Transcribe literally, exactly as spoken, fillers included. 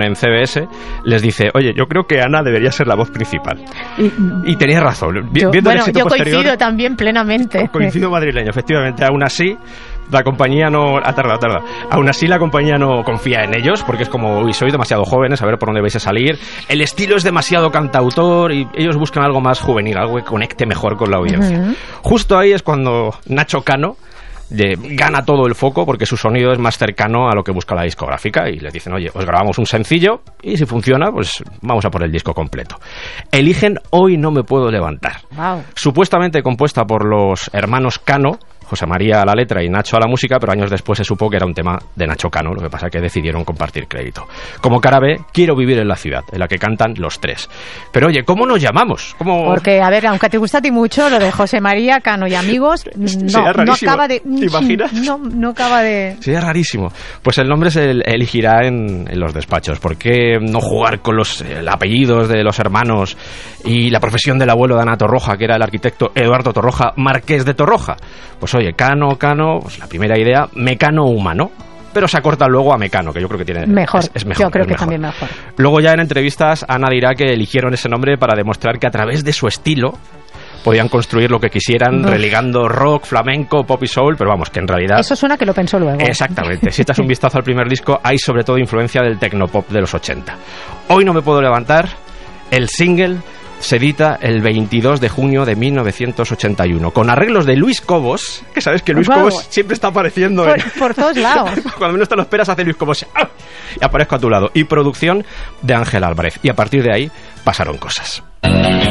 televisión en C B S, les dice, oye, yo creo que Ana debería ser la voz principal. Y, y tenía razón. Yo, Viendo bueno, el éxito yo posterior, coincido también plenamente. Coincido madrileño, efectivamente. Aún así, la compañía no... Ha tardado, ha tardado. Aún así, la compañía no confía en ellos, porque es como, uy, sois demasiado jóvenes, a ver por dónde vais a salir. El estilo es demasiado cantautor y ellos buscan algo más juvenil, algo que conecte mejor con la audiencia. Uh-huh. Justo ahí es cuando Nacho Cano de, gana todo el foco, porque su sonido es más cercano a lo que busca la discográfica, y les dicen, oye, os grabamos un sencillo y si funciona, pues vamos a por el disco completo. Eligen Hoy no me puedo levantar. Wow. Supuestamente compuesta por los hermanos Cano, José María a la letra y Nacho a la música, pero años después se supo que era un tema de Nacho Cano, lo que pasa es que decidieron compartir crédito. Como cara B, Quiero vivir en la ciudad, en la que cantan los tres. Pero oye, ¿cómo nos llamamos? ¿Cómo... Porque, a ver, aunque te gusta a ti mucho lo de José María, Cano y amigos, no, no acaba de... ¿Te imaginas? No, no acaba de... Sí, es rarísimo. Pues el nombre se elegirá en, en los despachos. ¿Por qué no jugar con los eh, apellidos de los hermanos y la profesión del abuelo de Ana Torroja, que era el arquitecto Eduardo Torroja, marqués de Torroja? Pues oye, Cano, Cano, pues la primera idea, mecano humano, pero se acorta luego a mecano, que yo creo que tiene mejor, es, es mejor yo creo es que mejor. También mejor. Luego ya en entrevistas Ana dirá que eligieron ese nombre para demostrar que a través de su estilo podían construir lo que quisieran, no. religando rock, flamenco, pop y soul, pero vamos, que en realidad... Eso suena que lo pensó luego. Exactamente. Si echas un vistazo al primer disco, hay sobre todo influencia del tecnopop de los ochenta. Hoy no me puedo levantar, el single se edita el veintidós de junio de mil novecientos ochenta y uno, con arreglos de Luis Cobos, que sabes que Luis wow. Cobos siempre está apareciendo por, en... por todos lados. Cuando menos te lo esperas hace Luis Cobos ¡ah! Y aparezco a tu lado. Y producción de Ángel Álvarez. Y a partir de ahí pasaron cosas.